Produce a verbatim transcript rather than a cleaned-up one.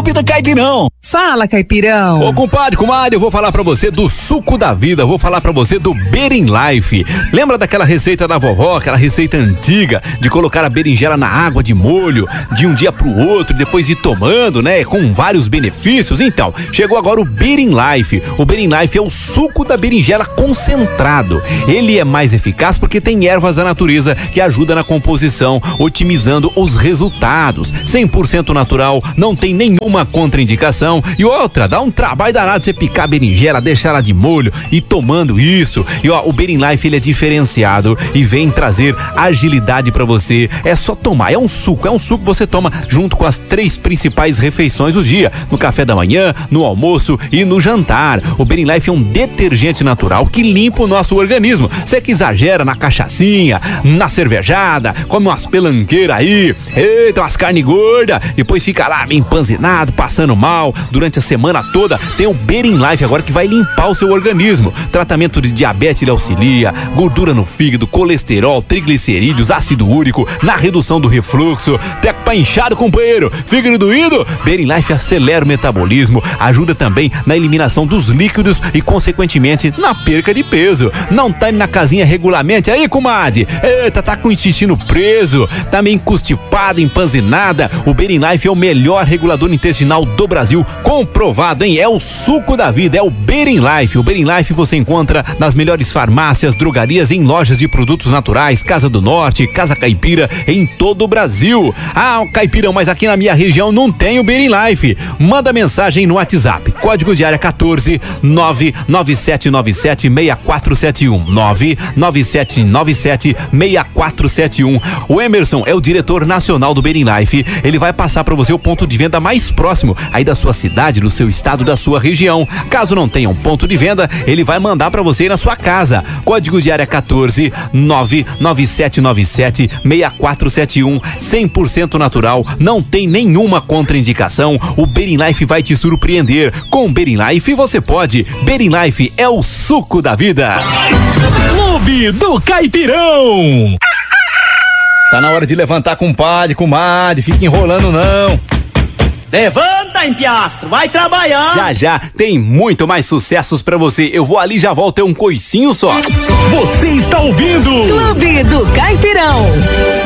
Clube do Caipirão. Fala, Caipirão. Ô, compadre, comadre, eu vou falar pra você do suco da vida, vou falar pra você do Berin Life. Lembra daquela receita da vovó, aquela receita antiga de colocar a berinjela na água de molho, de um dia pro outro, depois ir tomando, né, com vários benefícios? Então, chegou agora o Berin Life. O Berin Life é o suco da berinjela concentrado. Ele é mais eficaz porque tem ervas da natureza que ajudam na composição, otimizando os resultados. cem por cento natural, não tem nenhuma contraindicação. E outra, dá um trabalho danado você picar a berinjela, deixar ela de molho e tomando isso. E ó, o Berin Life, ele é diferenciado e vem trazer agilidade pra você. É só tomar, é um suco, é um suco que você toma junto com as três principais refeições do dia, no café da manhã, no almoço e no jantar. O Berin Life é um detergente natural que limpa o nosso organismo. Você que exagera na cachaçinha, na cervejada, come umas pelanqueiras aí, eita, umas carne gorda, depois fica lá meio empanzinado, passando mal durante a semana toda, tem o Berin Life agora que vai limpar o seu organismo. Tratamento de diabetes ele auxilia, gordura no fígado, colesterol, triglicerídeos, ácido úrico, na redução do refluxo, teco pra inchado, companheiro, fígado doído. Berin Life acelera o metabolismo, ajuda também na eliminação dos líquidos e consequentemente na perca de peso. Não tá indo na casinha regularmente aí, comadre? Eita, tá com o intestino preso, tá meio constipada, empanzinada? O Berin Life é o melhor regulador intestinal do Brasil, comprovado, hein? É o suco da vida, é o Berin Life. O Berin Life você encontra nas melhores farmácias, drogarias, em lojas de produtos naturais, Casa do Norte, Casa Caipira, em todo o Brasil. Ah, Caipirão, mas aqui na minha região não tem o Berin Life. Manda mensagem no WhatsApp, código de área quatorze, nove nove sete nove sete seis quatro sete um, nove nove sete nove sete seis quatro sete um. O Emerson é o diretor nacional do Berin Life. Ele vai passar para você o ponto de venda mais próximo aí da sua cidade, do seu estado, da sua região. Caso não tenha um ponto de venda, ele vai mandar para você ir na sua casa. Código de área quatorze, nove nove sete nove sete seis quatro sete um. cem por cento natural, não tem nenhuma contraindicação. O Berin Life vai te surpreender. Com Berin Life você pode. Berin Life é o suco da vida. Clube do Caipirão. Tá na hora de levantar, compadre, comadre, fica enrolando não. Levanta, empiastro, vai trabalhar. Já, já, tem muito mais sucessos pra você. Eu vou ali, já volto, é um coicinho só. Você está ouvindo Clube do Caipirão.